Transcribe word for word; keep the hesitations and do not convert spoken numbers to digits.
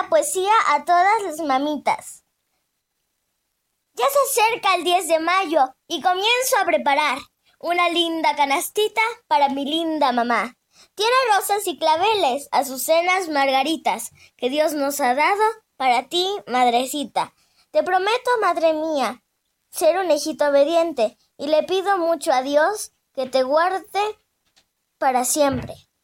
la poesía a todas las mamitas. Ya se acerca el diez de mayo y comienzo a preparar una linda canastita para mi linda mamá. Tiene rosas y claveles, azucenas, margaritas, que Dios nos ha dado para ti, madrecita. Te prometo, madre mía, ser un hijito obediente y le pido mucho a Dios que te guarde para siempre.